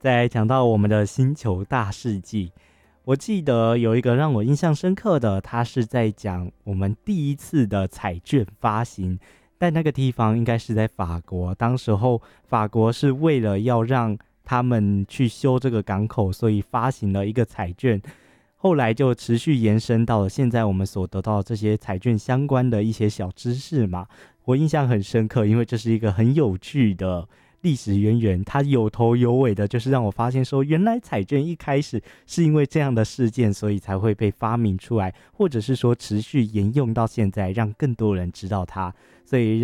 再来讲到我们的星球大事记，我记得有一个让我印象深刻的，它是在讲我们第一次的彩券发行，但那个地方应该是在法国，当时候法国是为了要让他们去修这个港口，所以发行了一个彩券，后来就持续延伸到了现在我们所得到的这些彩券相关的一些小知识嘛。我印象很深刻，因为这是一个很有趣的历史渊源，它有头有尾的，就是让我发现说，原来彩券一开始是因为这样的事件，所以才会被发明出来，或者是说持续沿用到现在，让更多人知道它。所以